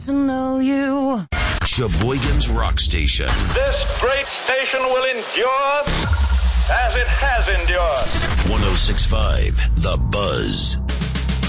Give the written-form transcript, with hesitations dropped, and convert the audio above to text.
know you. Sheboygan's Rock Station. This great station will endure as it has endured. 106.5 The Buzz.